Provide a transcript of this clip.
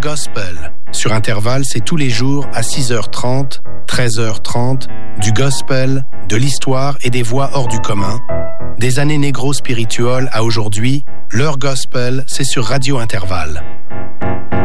Gospel. Sur Intervalle, c'est tous les jours à 6h30, 13h30, du gospel, de l'histoire et des voix hors du commun. Des années négro spirituelles à aujourd'hui, l'heure gospel, c'est sur Radio Intervalle.